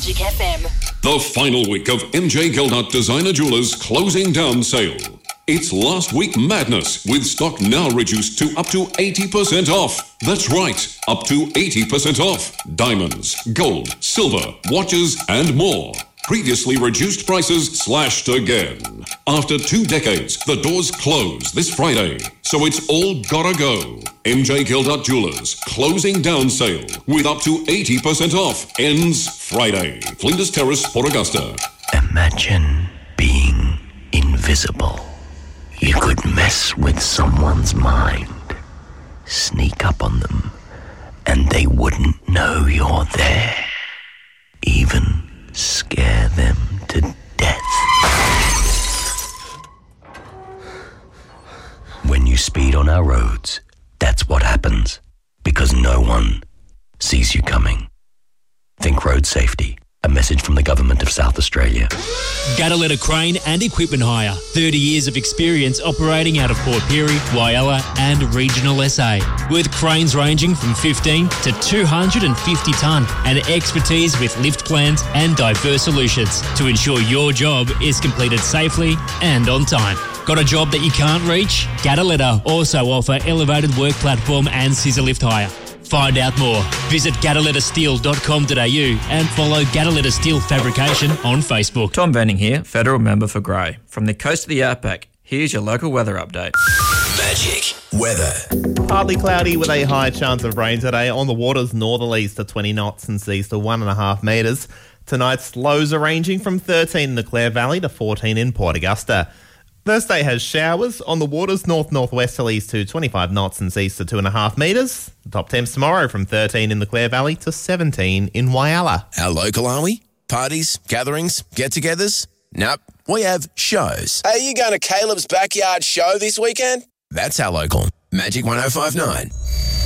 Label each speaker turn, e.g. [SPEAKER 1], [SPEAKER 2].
[SPEAKER 1] Magic FM.
[SPEAKER 2] The final week of MJ Gildart Designer Jewelers closing down sale. It's last week madness, with stock now reduced to up to 80% off. That's right, up to 80% off. Diamonds, gold, silver, watches and more. Previously reduced prices slashed again. After 2 decades, the doors close this Friday. So it's all gotta go. MJ Gildart Jewelers closing down sale with up to 80% off. Ends Friday. Flinders Terrace, Port Augusta.
[SPEAKER 3] Imagine being invisible. You could mess with someone's mind, sneak up on them, and they wouldn't know you're there. Even scare them to death. When you speed on our roads, that's what happens, because no one sees you coming. Think road safety. A message from the Government of South Australia.
[SPEAKER 4] Gataletta Crane and Equipment Hire. 30 years of experience operating out of Port Pirie, Whyalla and regional SA. With cranes ranging from 15 to 250 tonne and expertise with lift plans and diverse solutions to ensure your job is completed safely and on time. Got a job that you can't reach? Gataletta also offer elevated work platform and scissor lift hire. Find out more. Visit gatalettasteel.com.au and follow Gataletta Steel Fabrication on Facebook.
[SPEAKER 5] Tom Venning here, Federal Member for Grey. From the coast of the Outback, here's your local weather update.
[SPEAKER 6] Magic weather.
[SPEAKER 7] Partly cloudy with a high chance of rain today. On the waters, northerlies to 20 knots and seas to 1.5 metres. Tonight's lows are ranging from 13 in the Clare Valley to 14 in Port Augusta. Thursday has showers on the waters, north-northwesterlies to 25 knots and seas to 2.5 metres. The top temps tomorrow from 13 in the Clare Valley to 17 in Whyalla.
[SPEAKER 6] How local are we? Parties, gatherings, get-togethers? Nope, we have shows. Are you going to Caleb's Backyard Show this weekend? That's how local. Magic 105.9.